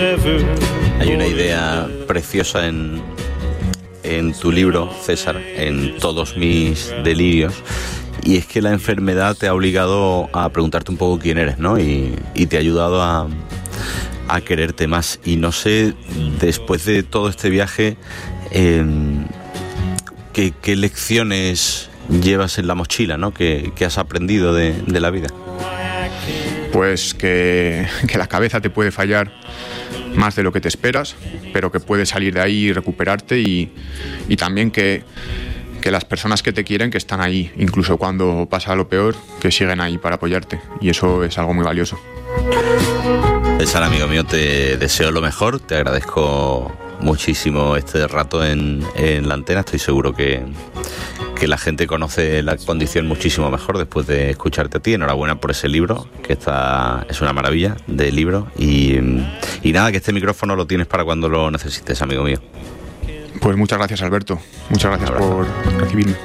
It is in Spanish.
Hay una idea preciosa en tu libro, César, en Todos mis delirios, y es que la enfermedad te ha obligado a preguntarte un poco quién eres, ¿no? Y te ha ayudado a quererte más. Y no sé, después de todo este viaje, ¿qué lecciones llevas en la mochila, ¿no? ¿Qué has aprendido de la vida? Pues que la cabeza te puede fallar más de lo que te esperas, pero que puedes salir de ahí y recuperarte, y también que las personas que te quieren, que están ahí, incluso cuando pasa lo peor, que siguen ahí para apoyarte, y eso es algo muy valioso. César, amigo mío, te deseo lo mejor, te agradezco muchísimo este rato en la antena. Estoy seguro que la gente conoce la condición muchísimo mejor después de escucharte a ti. Enhorabuena por ese libro, que es una maravilla de libro, y nada, que este micrófono lo tienes para cuando lo necesites, amigo mío. Pues muchas gracias, Alberto, muchas gracias por recibirme.